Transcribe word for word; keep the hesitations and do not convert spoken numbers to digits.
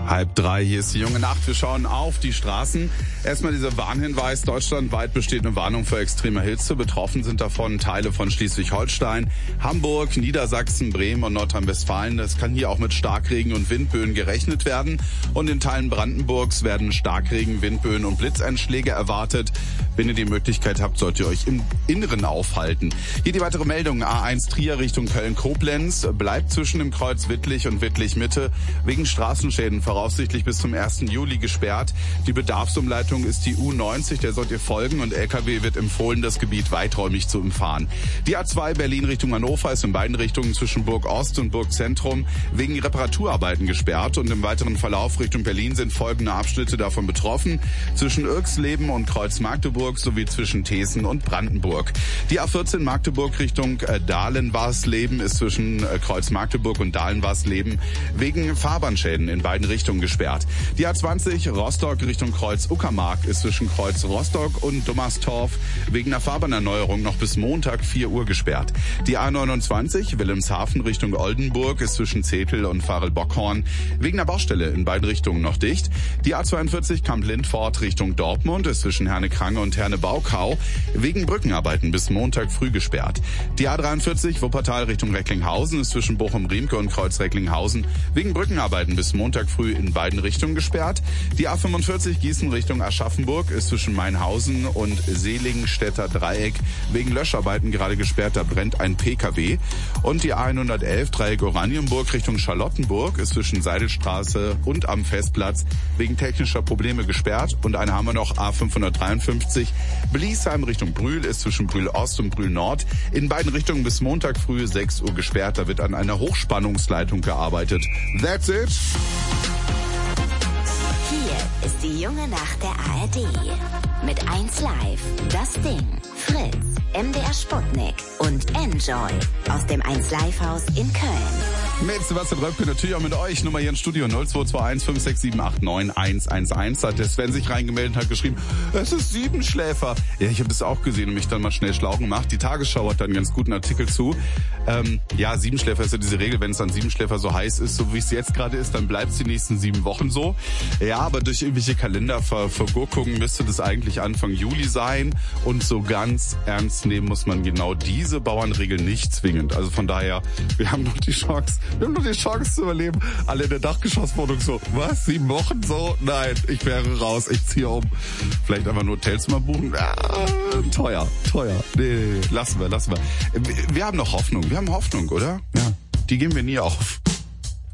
Halb drei, hier ist die junge Nacht. Wir schauen auf die Straßen. Erstmal dieser Warnhinweis. Deutschlandweit besteht eine Warnung vor extremer Hitze. Betroffen sind davon Teile von Schleswig-Holstein, Hamburg, Niedersachsen, Bremen und Nordrhein-Westfalen. Es kann hier auch mit Starkregen und Windböen gerechnet werden. Und in Teilen Brandenburgs werden Starkregen, Windböen und Blitzeinschläge erwartet. Wenn ihr die Möglichkeit habt, sollt ihr euch im Inneren aufhalten. Hier die weitere Meldung. A eins Trier Richtung Köln-Koblenz bleibt zwischen dem Kreuz Wittlich und Wittlich-Mitte wegen Straßenschäden voraussichtlich bis zum ersten Juli gesperrt. Die Bedarfsumleitung ist die U neunzig, der sollt ihr folgen und L K W wird empfohlen, das Gebiet weiträumig zu umfahren. Die A zwei Berlin Richtung Hannover ist in beiden Richtungen zwischen Burg Ost und Burg Zentrum wegen Reparaturarbeiten gesperrt und im weiteren Verlauf Richtung Berlin sind folgende Abschnitte davon betroffen. Zwischen Irxleben und Kreuz Magdeburg sowie zwischen Thesen und Brandenburg. Die A vierzehn Magdeburg Richtung äh, Dahlen-Warsleben ist zwischen äh, Kreuz Magdeburg und Dahlen-Warsleben wegen Fahrbahnschäden in beiden Richtungen gesperrt. Die A zwanzig Rostock Richtung Kreuz Uckermark ist zwischen Kreuz Rostock und Dummerstorf wegen einer Fahrbahnerneuerung noch bis Montag vier Uhr gesperrt. Die A neunundzwanzig Wilhelmshaven Richtung Oldenburg ist zwischen Zetel und Farel-Bockhorn wegen einer Baustelle in beiden Richtungen noch dicht. Die A zweiundvierzig Kamp-Lindfort Richtung Dortmund ist zwischen Herne-Krange und Herne-Baukau wegen Brückenarbeiten bis Montag früh gesperrt. Die A dreiundvierzig Wuppertal Richtung Recklinghausen ist zwischen Bochum-Riemke und Kreuz Recklinghausen wegen Brückenarbeiten bis Montag früh in beiden Richtungen gesperrt. Die A fünfundvierzig Gießen Richtung Aschaffenburg ist zwischen Mainhausen und Selingstädter Dreieck wegen Löscharbeiten gerade gesperrt, da brennt ein P K W. Und die A hundertelf Dreieck Oranienburg Richtung Charlottenburg ist zwischen Seidelstraße und am Festplatz wegen technischer Probleme gesperrt. Und eine haben wir noch, A fünfhundertdreiundfünfzig Bliesheim Richtung Brühl ist zwischen Brühl Ost und Brühl Nord in beiden Richtungen bis Montag früh sechs Uhr gesperrt, da wird an einer Hochspannungsleitung gearbeitet. That's it. Hier ist die junge Nacht der A R D. Mit eins Live, Das Ding, Fritz, M D R Sputnik und Enjoy aus dem eins Live Haus in Köln. Mit Sebastian Röpke, natürlich auch mit euch. Nummer hier im Studio null zwei zwei eins fünf sechs sieben acht neun eins eins eins. Hat der Sven sich reingemeldet und hat geschrieben, es ist Siebenschläfer. Ja, ich habe das auch gesehen und mich dann mal schnell schlau gemacht. Die Tagesschau hat da einen ganz guten Artikel zu. Ähm, ja, Siebenschläfer ist ja diese Regel, wenn es an Siebenschläfer so heiß ist, so wie es jetzt gerade ist, dann bleibt es die nächsten sieben Wochen so. Ja, aber durch irgendwelche Kalendervergurkungen müsste das eigentlich Anfang Juli sein. Und so ganz ernst nehmen muss man genau diese Bauernregel nicht zwingend. Also von daher, wir haben noch die Chance, wir haben noch die Chance zu überleben. Alle in der Dachgeschosswohnung so, was, sieben Wochen so? Nein, ich wäre raus, ich ziehe um. Vielleicht einfach nur Hotels mal buchen. Ja, teuer, teuer. Nee, lassen wir, lassen wir. Wir haben noch Hoffnung, wir haben Hoffnung, oder? Ja, die geben wir nie auf.